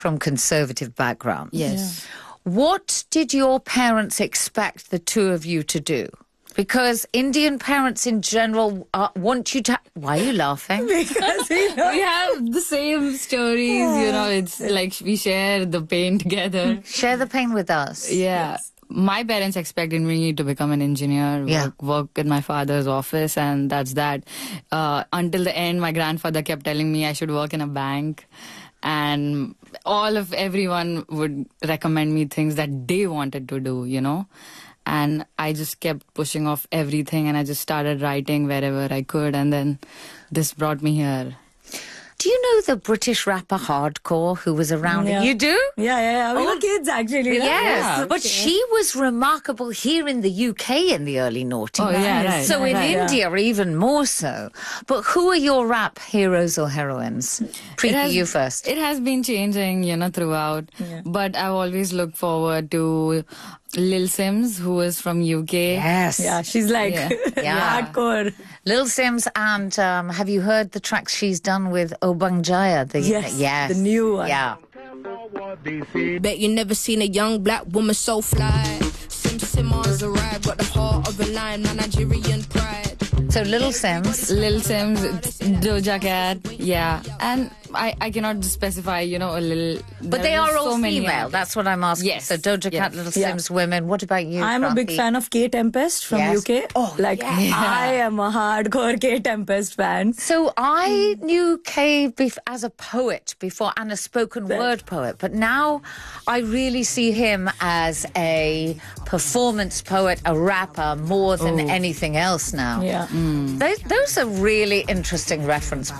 from conservative background. Yes. What did your parents expect the two of you to do? Because Indian parents in general want you to... Why are you laughing? Because we have the same stories, it's like we share the pain together. Share the pain with us. Yeah. Yes. My parents expected me to become an engineer, work in my father's office, and that's that. Until the end, my grandfather kept telling me I should work in a bank. And everyone would recommend me things that they wanted to do, And I just kept pushing off everything, and I just started writing wherever I could, and then this brought me here. Do you know the British rapper Hardcore who was around? Yeah. You do? Yeah. We were kids, actually. Yes. But she was remarkable here in the UK in the early noughties. Oh, yeah, right. So in India, even more so. But who are your rap heroes or heroines? Preeti, you first. It has been changing, throughout. Yeah. But I've always looked forward to Lil Sims, who is from UK. Yes. Yeah, she's like hardcore. Lil Sims, and have you heard the tracks she's done with Obang Jaya? Yes, the new one. Yeah. Bet you never seen a young black woman so fly. Simmons arrived, got the heart of a lion, my Nigerian pride. So Lil Sims, Doja Cat, and I cannot specify, a little. But they are all female. That's what I'm asking. Yes. So Doja Cat, Little Sims, women. What about you? I'm a big fan of K Tempest from UK. Oh, I am a hardcore K Tempest fan. So I knew K as a poet before and a spoken word poet, but now I really see him as a performance poet, a rapper, more than anything else now. Yeah. Those are really interesting reference points.